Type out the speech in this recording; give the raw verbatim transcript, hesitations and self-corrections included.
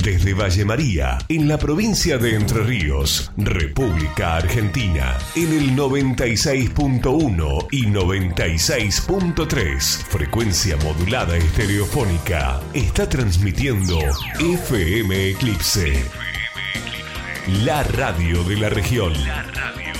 Desde Valle María, en la provincia de Entre Ríos, República Argentina, en el noventa y seis punto uno y noventa y seis punto tres, frecuencia modulada estereofónica, está transmitiendo F M Eclipse, la radio de la región. La radio.